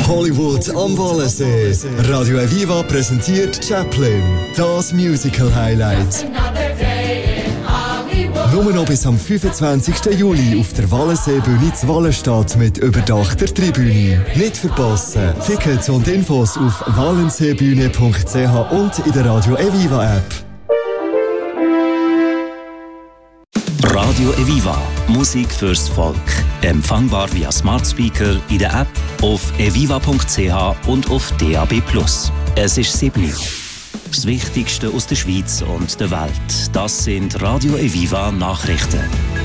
Hollywood am Wallensee. Radio Aviva präsentiert Chaplin, das Musical-Highlight. Nur noch bis am 25. Juli auf der Wallenseebühne zu Wallenstadt mit überdachter Tribüne. Nicht verpassen. Tickets und Infos auf wallenseebühne.ch und in der Radio Aviva App. Radio Aviva, Musik fürs Volk. Empfangbar via Smart Speaker, in der App, auf aviva.ch und auf DAB+. Es ist 7 Uhr. Das Wichtigste aus der Schweiz und der Welt. Das sind Radio Aviva Nachrichten.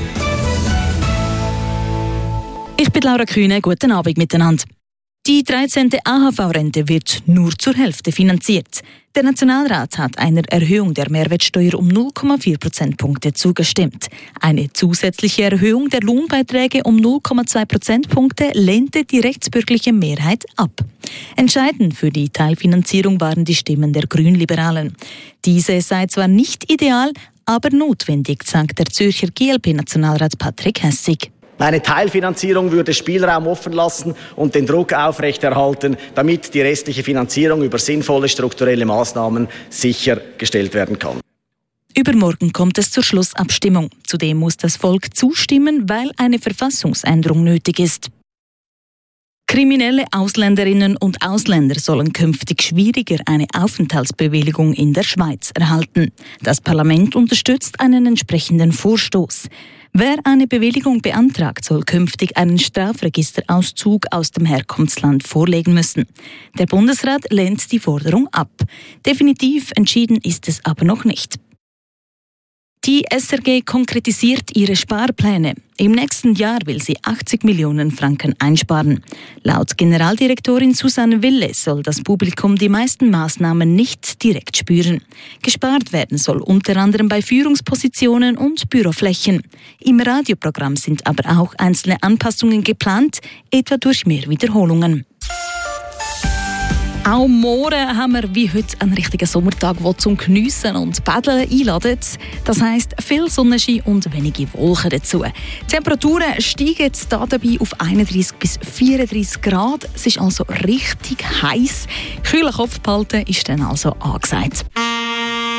Ich bin Laura Kühne, guten Abend miteinander. Die 13. AHV-Rente wird nur zur Hälfte finanziert. Der Nationalrat hat einer Erhöhung der Mehrwertsteuer um 0,4 Prozentpunkte zugestimmt. Eine zusätzliche Erhöhung der Lohnbeiträge um 0,2 Prozentpunkte lehnte die rechtsbürgerliche Mehrheit ab. Entscheidend für die Teilfinanzierung waren die Stimmen der Grünliberalen. Diese sei zwar nicht ideal, aber notwendig, sagt der Zürcher GLP-Nationalrat Patrick Hessig. Eine Teilfinanzierung würde Spielraum offen lassen und den Druck aufrechterhalten, damit die restliche Finanzierung über sinnvolle strukturelle Maßnahmen sichergestellt werden kann. Übermorgen kommt es zur Schlussabstimmung. Zudem muss das Volk zustimmen, weil eine Verfassungsänderung nötig ist. Kriminelle Ausländerinnen und Ausländer sollen künftig schwieriger eine Aufenthaltsbewilligung in der Schweiz erhalten. Das Parlament unterstützt einen entsprechenden Vorstoß. Wer eine Bewilligung beantragt, soll künftig einen Strafregisterauszug aus dem Herkunftsland vorlegen müssen. Der Bundesrat lehnt die Forderung ab. Definitiv entschieden ist es aber noch nicht. Die SRG konkretisiert ihre Sparpläne. Im nächsten Jahr will sie 80 Millionen Franken einsparen. Laut Generaldirektorin Susanne Wille soll das Publikum die meisten Maßnahmen nicht direkt spüren. Gespart werden soll unter anderem bei Führungspositionen und Büroflächen. Im Radioprogramm sind aber auch einzelne Anpassungen geplant, etwa durch mehr Wiederholungen. Auch morgen haben wir wie heute einen richtigen Sommertag, der zum Geniessen und Paddeln einladet. Das heisst, viel Sonnenschein und wenige Wolken dazu. Die Temperaturen steigen dabei auf 31 bis 34 Grad. Es ist also richtig heiß. Kühlen Kopf behalten ist dann also angesagt.